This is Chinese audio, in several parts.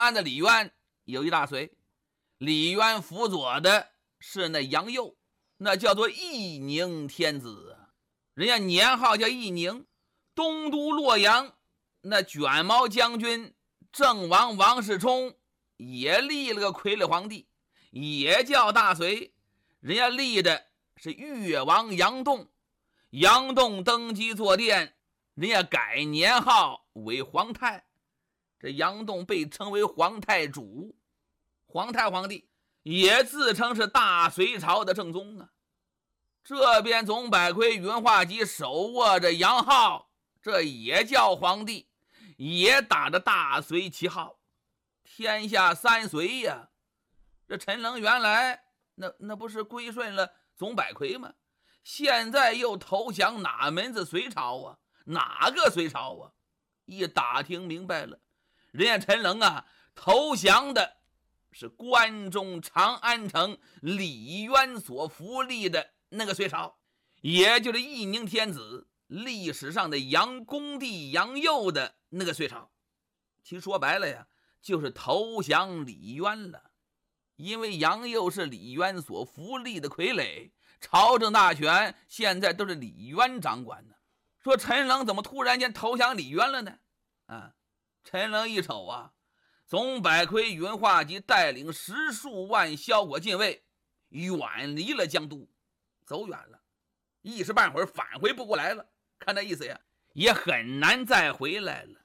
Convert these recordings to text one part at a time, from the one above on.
按照李渊有一大隋，李渊辅佐的是那杨佑，那叫做义宁天子啊，人家年号叫义宁。东都洛阳那卷毛将军郑王王世充也立了个傀儡皇帝，也叫大隋，人家立的是越王杨栋。杨栋登基坐殿，人家改年号为皇太，这杨栋被称为皇太主。皇太皇帝也自称是大隋朝的正宗啊。这边总百魁云化及手握着杨号，这也叫皇帝，也打着大隋旗号，天下三隋呀。这陈冷原来那不是归顺了总百魁吗？现在又投降哪门子隋朝啊？哪个隋朝啊？一打听明白了，人家陈冷啊投降的是关中长安城李渊所扶立的那个隋朝，也就是义宁天子历史上的杨公帝杨佑的那个隋朝。其实说白了呀，就是投降李渊了。因为杨佑是李渊所扶立的傀儡，朝政大权现在都是李渊掌管的。说陈冷怎么突然间投降李渊了呢？陈冷一瞅啊，总百魁云化及带领10数万骁火禁卫远离了江都，走远了，一时半会儿返回不过来了。看这意思呀，也很难再回来了。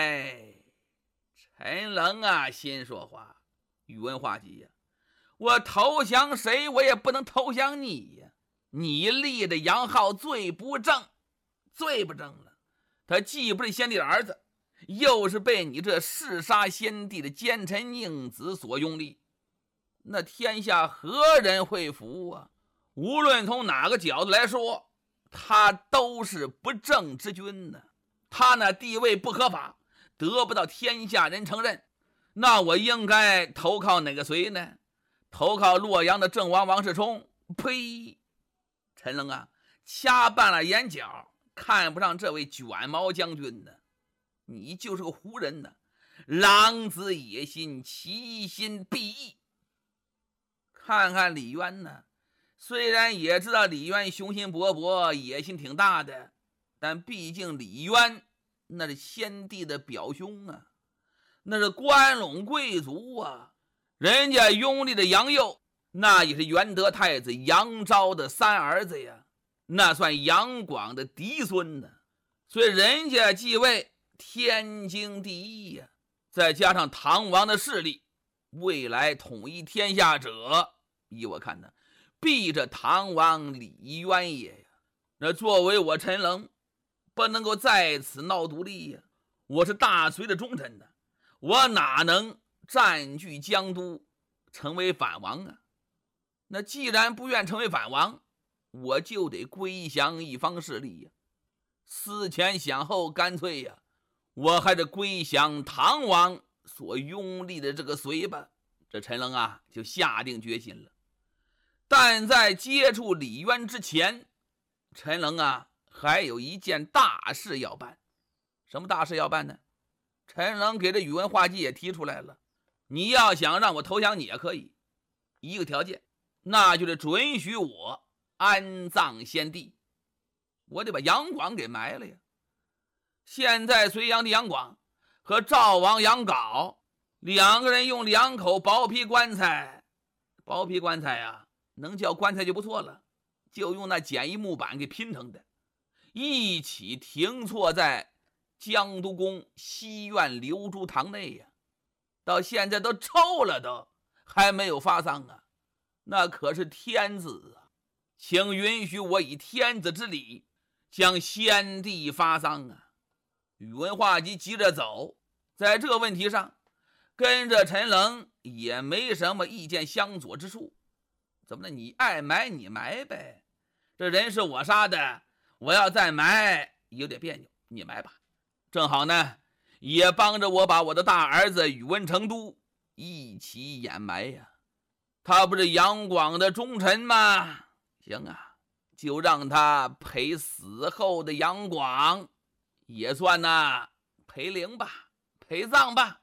陈冷啊，心说话，宇文化及呀，我投降谁我也不能投降你呀！你立的杨浩最不正，最不正了。他既不是先帝的儿子，又是被你这弑杀先帝的奸臣佞子所拥立，那天下何人会服啊？无论从哪个角度来说，他都是不正之君呢。他那地位不合法，得不到天下人承认，那我应该投靠哪个隋呢？投靠洛阳的郑王王世充？呸！陈冷啊，掐半了眼角，看不上这位卷毛将军呢。你就是个胡人呢，狼子野心，其心必异。看看李渊呢，虽然也知道李渊雄心勃勃，野心挺大的，但毕竟李渊那是先帝的表兄啊，那是关陇贵族啊。人家拥立的杨佑，那也是元德太子杨昭的三儿子呀，那算杨广的嫡孙呢。所以人家继位天经地义呀。再加上唐王的势力，未来统一天下者，依我看呢，必这唐王李渊也呀。那作为我陈冷，不能够在此闹独立呀。我是大隋的忠臣呢，我哪能占据江都成为反王啊？那既然不愿成为反王，我就得归降一方势力呀。思前想后，干脆呀，我还是归降唐王所拥立的这个隋吧。这陈冷啊就下定决心了。但在接触李渊之前，陈冷啊还有一件大事要办。什么大事要办呢？陈冷给这宇文化及也提出来了，你要想让我投降你也可以，一个条件，那就是准许我安葬先帝。我得把杨广给埋了呀。现在隋炀帝杨广和赵王杨镐两个人用2口薄皮棺材，薄皮棺材啊，能叫棺材就不错了，就用那简易木板给拼成的，一起停错在江都宫西院留珠堂内呀。到现在都臭了，都还没有发丧啊。那可是天子啊，请允许我以天子之礼将先帝发丧啊。宇文化及急着走，在这个问题上跟着陈冷也没什么意见相左之处。怎么的？你爱埋你埋呗，这人是我杀的，我要再埋有点别扭，你埋吧。正好呢，也帮着我把我的大儿子宇文成都一起掩埋呀。他不是杨广的忠臣吗？行啊，就让他陪死后的杨广，也算呐陪灵吧，陪葬吧。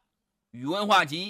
宇文化及